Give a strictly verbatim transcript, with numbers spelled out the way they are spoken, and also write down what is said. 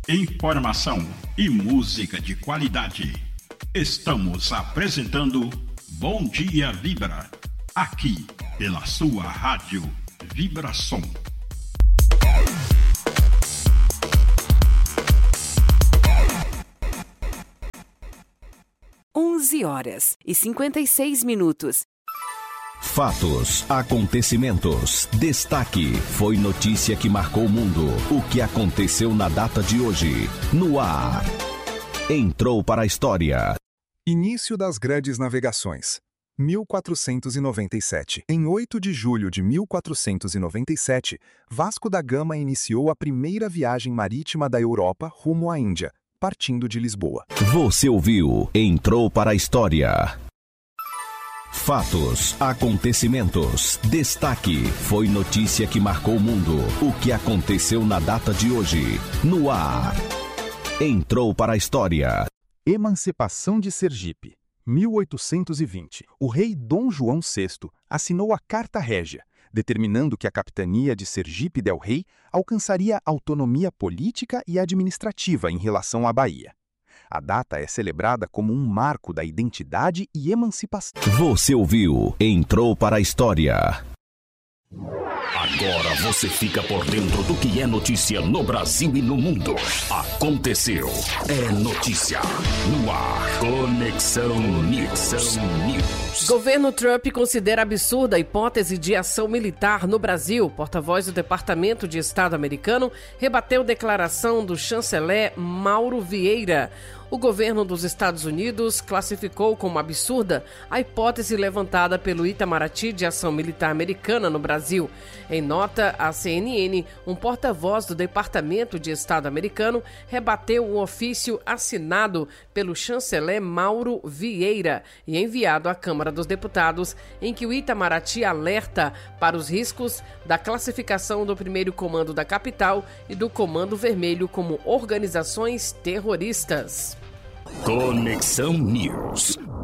Informação e música de qualidade. Estamos apresentando Bom Dia Vibra, aqui pela sua rádio Vibração. onze horas e cinquenta e seis minutos. Fatos, acontecimentos, destaque, foi notícia que marcou o mundo. O que aconteceu na data de hoje, no ar. Entrou para a história. Início das grandes navegações. mil quatrocentos e noventa e sete. Em oito de julho de mil quatrocentos e noventa e sete, Vasco da Gama iniciou a primeira viagem marítima da Europa rumo à Índia, partindo de Lisboa. Você ouviu Entrou para a História. Fatos, acontecimentos, destaque, foi notícia que marcou o mundo. O que aconteceu na data de hoje, no ar. Entrou para a história. Emancipação de Sergipe. mil oitocentos e vinte. O rei Dom João sexto assinou a Carta Régia, determinando que a capitania de Sergipe del Rei alcançaria autonomia política e administrativa em relação à Bahia. A data é celebrada como um marco da identidade e emancipação. Você ouviu Entrou para a História. Agora você fica por dentro do que é notícia no Brasil e no mundo. Aconteceu. É notícia. No ar. Conexão News. News. Governo Trump considera absurda a hipótese de ação militar no Brasil. Porta-voz do Departamento de Estado americano rebateu declaração do chanceler Mauro Vieira. O governo dos Estados Unidos classificou como absurda a hipótese levantada pelo Itamaraty de ação militar americana no Brasil. Em nota à C N N, um porta-voz do Departamento de Estado americano rebateu um ofício assinado pelo chanceler Mauro Vieira e enviado à Câmara dos Deputados, em que o Itamaraty alerta para os riscos da classificação do primeiro comando da capital e do Comando Vermelho como organizações terroristas. Conexão News.